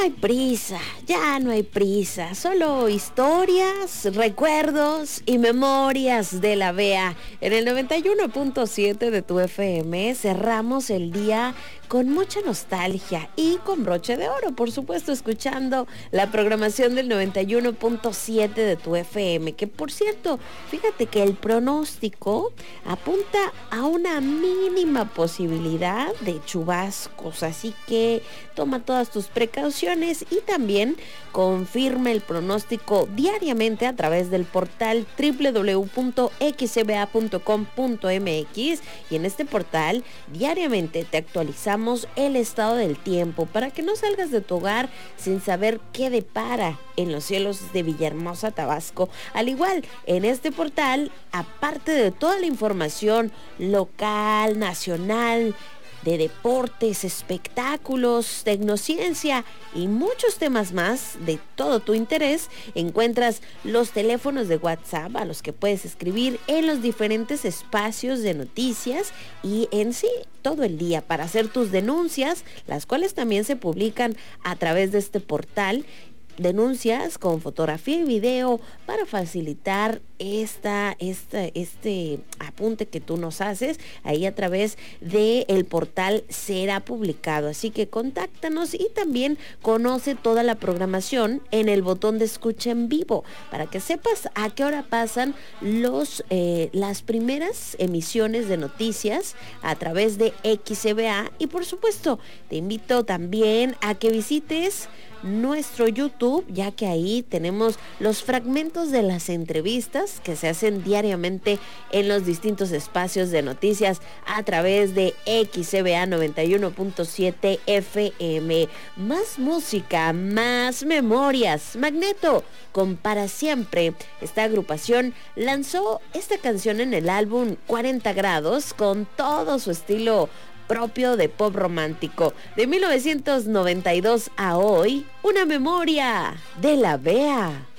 no hay prisa, ya no hay prisa, solo historias, recuerdos y memorias de la Bea. En el 91.7 de tu FM cerramos el día con mucha nostalgia y con broche de oro, por supuesto, escuchando la programación del 91.7 de tu FM, que por cierto, fíjate que el pronóstico apunta a una mínima posibilidad de chubascos, así que toma todas tus precauciones y también confirma el pronóstico diariamente a través del portal www.xcba.com.mx y en este portal diariamente te actualizamos el estado del tiempo para que no salgas de tu hogar sin saber qué depara en los cielos de Villahermosa, Tabasco. Al igual, en este portal, aparte de toda la información local, nacional, de deportes, espectáculos, tecnociencia y muchos temas más de todo tu interés, encuentras los teléfonos de WhatsApp a los que puedes escribir en los diferentes espacios de noticias y en sí todo el día para hacer tus denuncias, las cuales también se publican a través de este portal. Denuncias con fotografía y video para facilitar este apunte que tú nos haces ahí a través del portal será publicado, así que contáctanos y también conoce toda la programación en el botón de escucha en vivo para que sepas a qué hora pasan las primeras emisiones de noticias a través de XCBA y por supuesto te invito también a que visites nuestro YouTube, ya que ahí tenemos los fragmentos de las entrevistas que se hacen diariamente en los distintos espacios de noticias a través de XCBA 91.7 FM. Más música, más memorias. Magneto, con Para Siempre. Esta agrupación lanzó esta canción en el álbum 40 Grados con todo su estilo propio de pop romántico. De 1992 a hoy, una memoria de la Bea.